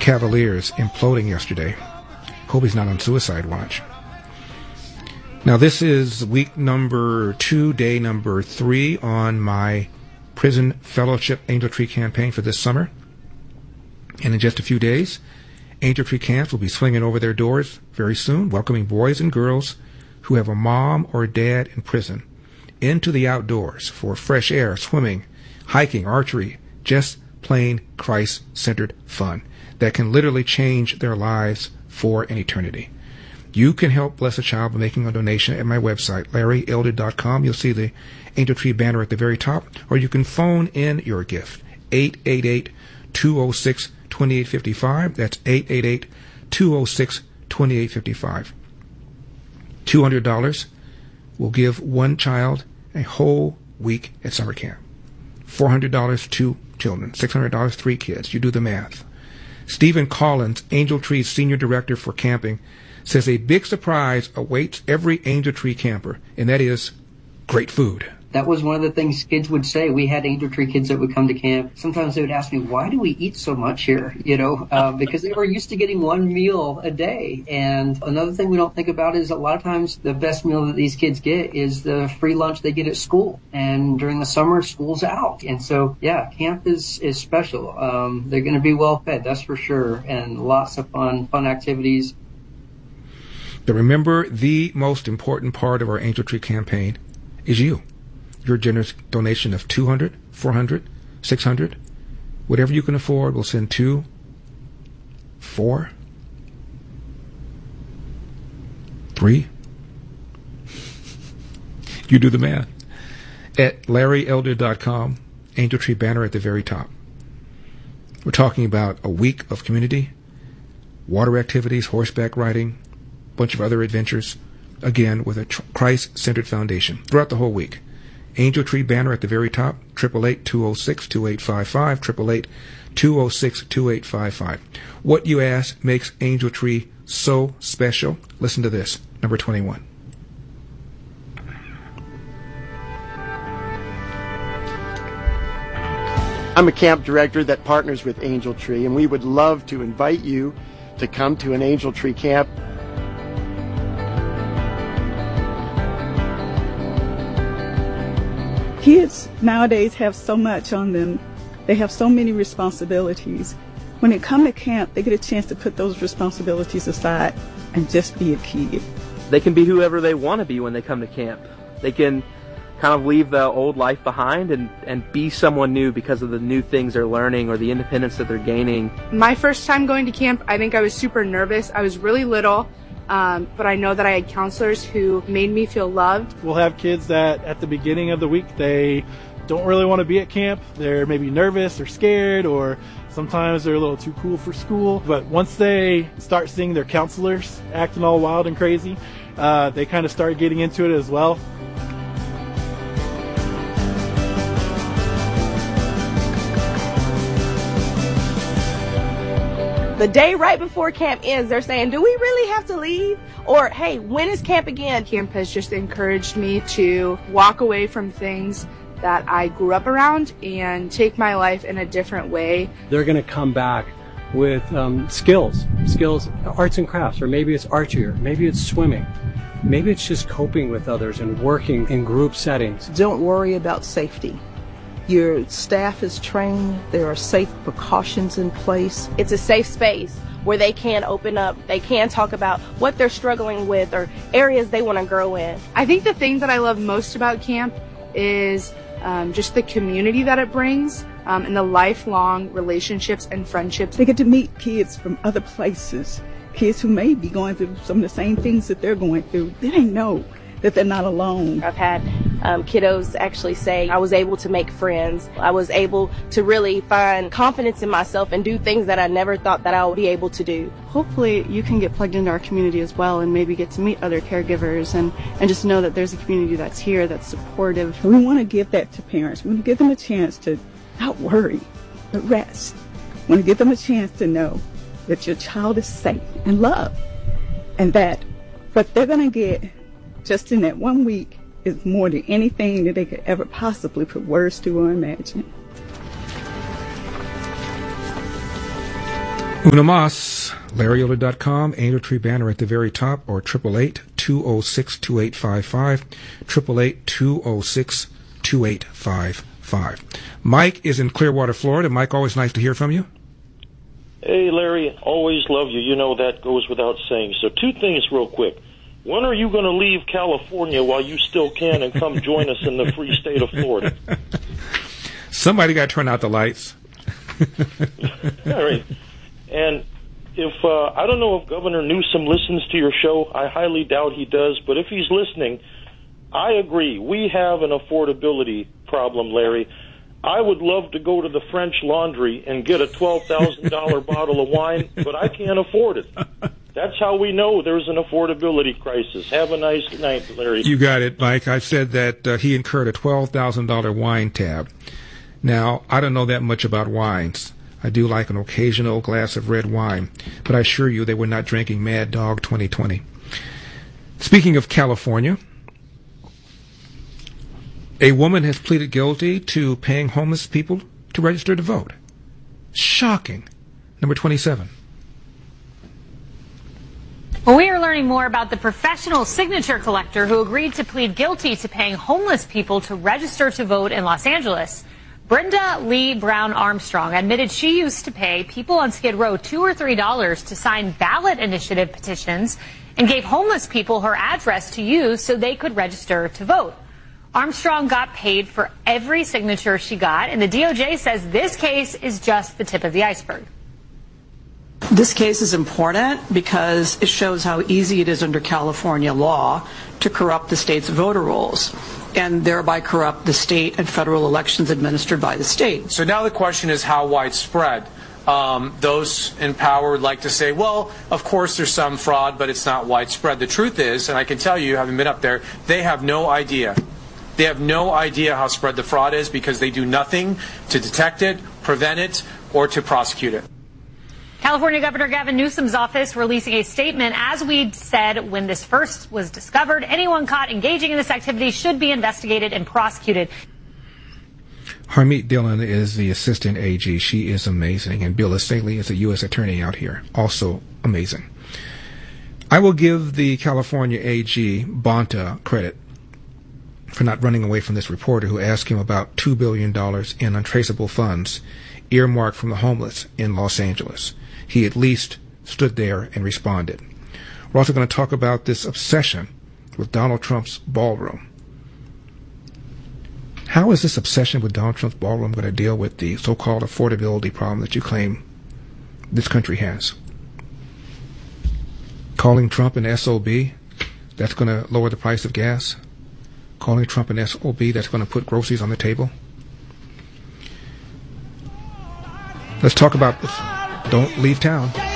Cavaliers imploding yesterday. Hope he's not on suicide watch. Now, this is week number 2, day number 3 on my Prison Fellowship Angel Tree campaign for this summer. And in just a few days, Angel Tree camps will be swinging over their doors very soon, welcoming boys and girls who have a mom or dad in prison into the outdoors for fresh air, swimming, hiking, archery, just plain Christ-centered fun that can literally change their lives for an eternity. You can help bless a child by making a donation at my website, LarryElder.com. You'll see the Angel Tree banner at the very top, or you can phone in your gift, 888-206-2855. That's 888-206-2855. $200 will give one child a whole week at summer camp. $400, 2 children. $600, 3 kids. You do the math. Stephen Collins, Angel Tree's Senior Director for Camping, says a big surprise awaits every Angel Tree camper, and that is great food. That was one of the things kids would say. We had Angel Tree kids that would come to camp. Sometimes they would ask me, why do we eat so much here? Because they were used to getting one meal a day. And another thing we don't think about is a lot of times the best meal that these kids get is the free lunch they get at school. And during the summer, school's out. And so, yeah, camp is special. They're going to be well fed, that's for sure. And lots of fun activities. But remember, the most important part of our Angel Tree campaign is you. Your generous donation of $200, $400, $600, whatever you can afford, we'll send 2, 4, 3. You do the math. At LarryElder.com, Angel Tree banner at the very top. We're talking about a week of community, water activities, horseback riding, bunch of other adventures, again with a Christ-centered foundation throughout the whole week. Angel Tree banner at the very top, 888-206-2855, 888-206-2855. What you ask makes Angel Tree so special. Listen to this, number 21. I'm a camp director that partners with Angel Tree, and we would love to invite you to come to an Angel Tree camp. Kids nowadays have so much on them. They have so many responsibilities. When they come to camp, they get a chance to put those responsibilities aside and just be a kid. They can be whoever they want to be when they come to camp. They can kind of leave the old life behind and be someone new because of the new things they're learning or the independence that they're gaining. My first time going to camp, I think I was super nervous. I was really little. But I know that I had counselors who made me feel loved. We'll have kids that at the beginning of the week, they don't really want to be at camp. They're maybe nervous or scared, or sometimes they're a little too cool for school. But once they start seeing their counselors acting all wild and crazy, they kind of start getting into it as well. The day right before camp ends, they're saying, do we really have to leave? Or, hey, when is camp again? Camp has just encouraged me to walk away from things that I grew up around and take my life in a different way. They're going to come back with skills, arts and crafts, or maybe it's archery, or maybe it's swimming. Maybe it's just coping with others and working in group settings. Don't worry about safety. Your staff is trained. There are safe precautions in place. It's a safe space where they can open up. They can talk about what they're struggling with or areas they want to grow in. I think the thing that I love most about camp is just the community that it brings and the lifelong relationships and friendships. They get to meet kids from other places, kids who may be going through some of the same things that they're going through. They know that they're not alone. I've had kiddos actually say, I was able to make friends. I was able to really find confidence in myself and do things that I never thought that I would be able to do. Hopefully you can get plugged into our community as well and maybe get to meet other caregivers and just know that there's a community that's here, that's supportive. We want to give that to parents. We want to give them a chance to not worry, but rest. We want to give them a chance to know that your child is safe and loved, and that what they're going to get just in that 1 week is more than anything that they could ever possibly put words to or imagine. Una más, LarryOlder.com, Angel Tree banner at the very top, or 888-206-2855, 888-206-2855. Mike is in Clearwater, Florida. Mike, always nice to hear from you. Hey, Larry, always love you. You know that goes without saying. So 2 things real quick. When are you going to leave California while you still can and come join us in the free state of Florida? Somebody got to turn out the lights. All right. And if I don't know if Governor Newsom listens to your show. I highly doubt he does. But if he's listening, I agree. We have an affordability problem, Larry. I would love to go to the French Laundry and get a $12,000 bottle of wine, but I can't afford it. That's how we know there's an affordability crisis. Have a nice night, Larry. You got it, Mike. I said that he incurred a $12,000 wine tab. Now, I don't know that much about wines. I do like an occasional glass of red wine, but I assure you they were not drinking Mad Dog 2020. Speaking of California, a woman has pleaded guilty to paying homeless people to register to vote. Shocking. Number 27. Well, we are learning more about the professional signature collector who agreed to plead guilty to paying homeless people to register to vote in Los Angeles. Brenda Lee Brown Armstrong admitted she used to pay people on Skid Row $2 or $3 to sign ballot initiative petitions and gave homeless people her address to use so they could register to vote. Armstrong got paid for every signature she got, and the DOJ says this case is just the tip of the iceberg. This case is important because it shows how easy it is under California law to corrupt the state's voter rolls and thereby corrupt the state and federal elections administered by the state. So now the question is how widespread. Those in power would like to say, well, of course there's some fraud, but it's not widespread. The truth is, and I can tell you, having been up there, they have no idea. They have no idea how spread the fraud is because they do nothing to detect it, prevent it, or to prosecute it. California Governor Gavin Newsom's office releasing a statement. As we said when this first was discovered, anyone caught engaging in this activity should be investigated and prosecuted. Harmeet Dillon is the assistant AG. She is amazing. And Bill Staley is a U.S. attorney out here. Also amazing. I will give the California AG, Bonta, credit for not running away from this reporter who asked him about $2 billion in untraceable funds earmarked from the homeless in Los Angeles. He at least stood there and responded. We're also going to talk about this obsession with Donald Trump's ballroom. How is this obsession with Donald Trump's ballroom going to deal with the so-called affordability problem that you claim this country has? Calling Trump an SOB, that's going to lower the price of gas? Calling Trump an SOB, that's going to put groceries on the table? Let's talk about this. Don't leave town.